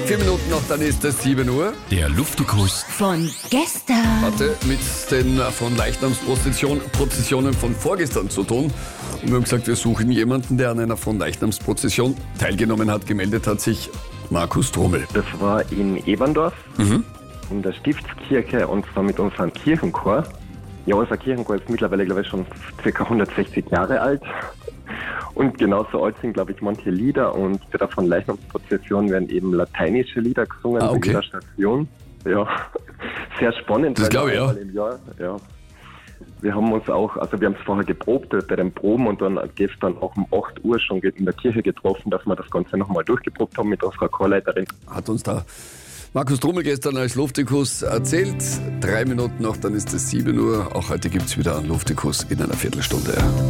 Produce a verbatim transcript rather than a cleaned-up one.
Vier Minuten noch, dann ist es sieben Uhr. Der Luftikus Von gestern. Hatte mit den von Leichnamsprozessionen von vorgestern zu tun. Und wir haben gesagt, wir suchen jemanden, der an einer von Leichnamsprozession teilgenommen hat. Gemeldet hat sich Markus Trommel. Das war in Eberndorf, Mhm. in der Stiftskirche, und zwar mit unserem Kirchenchor. Ja, unser Kirchenchor ist mittlerweile, glaube ich, schon ca. hundertsechzig Jahre alt. Und genauso alt sind, glaube ich, manche Lieder. Und für der von Leichnamsprozession werden eben lateinische Lieder gesungen Ah, okay. in jeder Station. Ja, sehr spannend. Das weil glaube ich, ja. einmal im Jahr, ja. Wir haben uns auch, also wir haben es vorher geprobt bei den Proben und dann gestern auch um acht Uhr schon in der Kirche getroffen, dass wir das Ganze nochmal durchgeprobt haben mit unserer Chorleiterin. Hat uns da Markus Trommel gestern als Luftikus erzählt. Drei Minuten noch, dann ist es sieben Uhr. Auch heute gibt es wieder einen Luftikus in einer Viertelstunde.